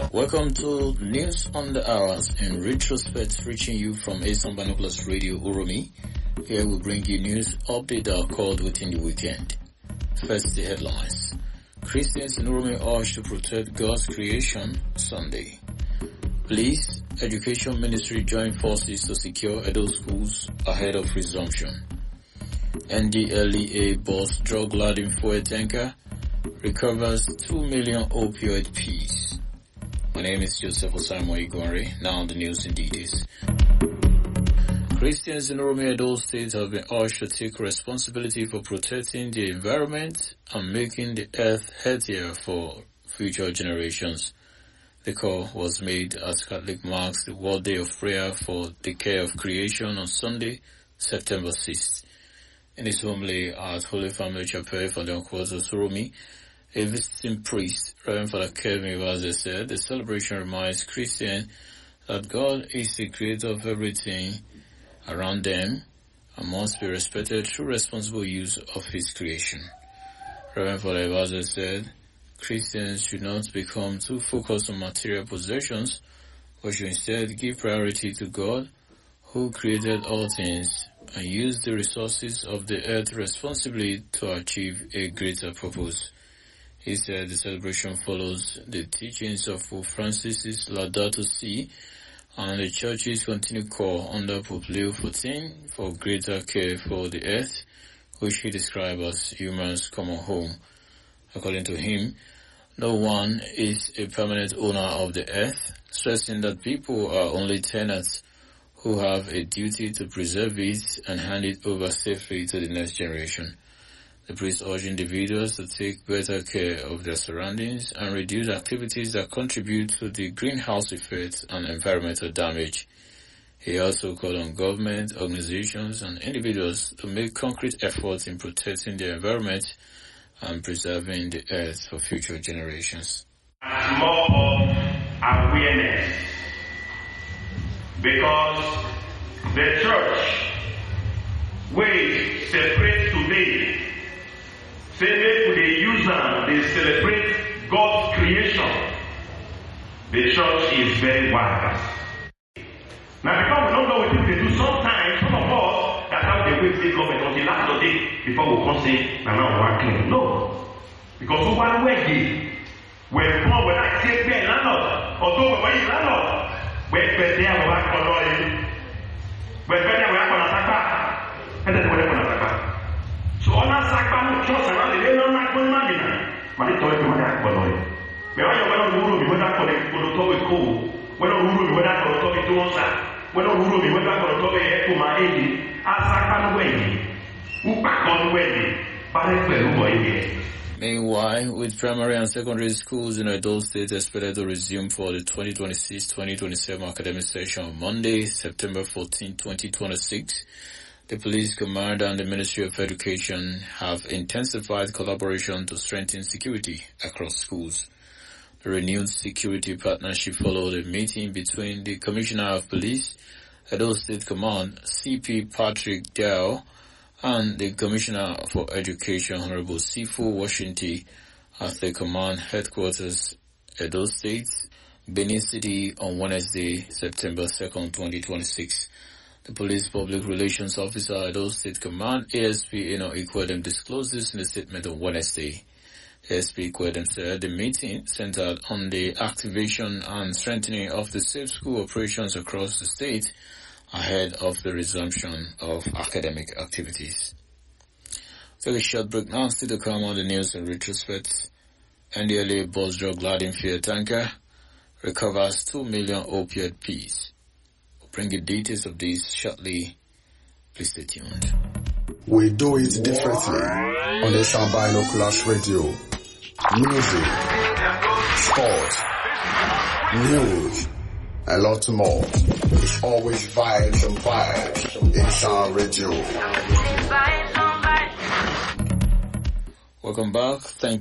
Welcome to News on the Hours in retrospect, reaching you from Asan Binoculars Radio Uromi. Here we bring you news update that occurred within the weekend. First, the headlines. Christians in Uromi urged to protect God's creation Sunday. Police, Education Ministry join forces to secure Edo schools ahead of resumption. NDLEA boss drug-laden fuel tanker recovers 2 million opioid pills. My name is Joseph Osaimo Igore. Now the news in details. Christians in Uromi Edo State have been urged to take responsibility for protecting the environment and making the earth healthier for future generations. The call was made as Catholic marks the World Day of Prayer for the Care of Creation on Sunday, September 6th. In his homily at Holy Family Chapel for the Quarters Uromi, a visiting priest, Reverend Father Kevin Iwaze, said the celebration reminds Christians that God is the creator of everything around them and must be respected through responsible use of his creation. Reverend Father Iwaze said Christians should not become too focused on material possessions, but should instead give priority to God, who created all things, and use the resources of the earth responsibly to achieve a greater purpose. He said the celebration follows the teachings of Pope Francis's Laudato Si and the Church's continued call under Pope Leo XIV for greater care for the earth, which he described as human's common home. According to him, no one is a permanent owner of the earth, stressing that people are only tenants who have a duty to preserve it and hand it over safely to the next generation. The priest urged individuals to take better care of their surroundings and reduce activities that contribute to the greenhouse effect and environmental damage. He also called on government, organizations, and individuals to make concrete efforts in protecting the environment and preserving the earth for future generations. More of awareness, because the church will separate today. Say they use them, they celebrate God's creation. The church is very wise. Now because we don't know what they do, sometimes some of us, that's how they wait till government until last day before we come say, now we're clean. No. Because we want to we're born when I take their landlord, although we're landlord, we're there, we're back on oil. We're there, we're on a sack, and then we're on a sack. So on a sack, I'm trust around the day, I'm not going to imagine. But it's all the money I call oil. But I don't know who we're not going to talk with cool. We're not who we're not going to talk to us. We're not who we're not going to talk to my age. I sack on the way. Who back on the way? But it's very boy. Meanwhile, with primary and secondary schools in Edo State expected to resume for the 2026-2027 academic session on Monday, September 14, 2026, the Police Command and the Ministry of Education have intensified collaboration to strengthen security across schools. The renewed security partnership followed a meeting between the Commissioner of Police, Edo State Command, CP Patrick Dow, and the Commissioner for Education, Honorable Sifu Washington, at the command headquarters, Edo State, Benin City, on Wednesday, September 2nd, 2026. The Police Public Relations Officer at Edo State Command, ASP Eno Ikwedem, disclosed this in a statement on Wednesday. ASP Ikwedem said the meeting centered on the activation and strengthening of the safe school operations across the state ahead of the resumption of academic activities. Take a short break now, still to come on the news in retrospect. NDLEA boss drug-laden fuel tanker recovers 2 million opioid pills. We'll bring you details of this shortly. Please stay tuned. We do it differently on the Asan Binoculars Radio. Music, sport, news, a lot more. It's always vibes and vibes in Asan Radio. Welcome back. Thank